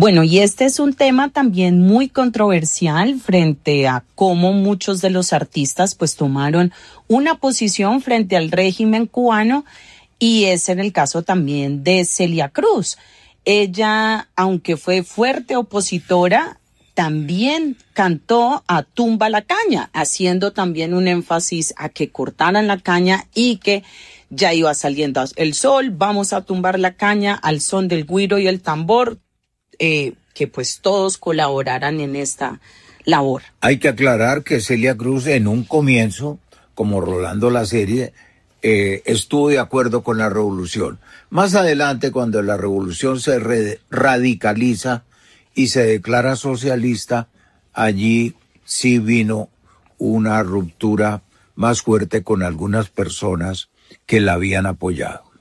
Bueno, y este es un tema también muy controversial frente a cómo muchos de los artistas pues tomaron una posición frente al régimen cubano, y es en el caso también de Celia Cruz. Ella, aunque fue fuerte opositora, también cantó a tumba la caña, haciendo también un énfasis a que cortaran la caña y que ya iba saliendo el sol, vamos a tumbar la caña al son del güiro y el tambor, que pues todos colaboraran en esta labor. Hay que aclarar que Celia Cruz en un comienzo, como rolando la serie, estuvo de acuerdo con la revolución. Más adelante, cuando la revolución se radicaliza y se declara socialista, allí sí vino una ruptura más fuerte con algunas personas que la habían apoyado.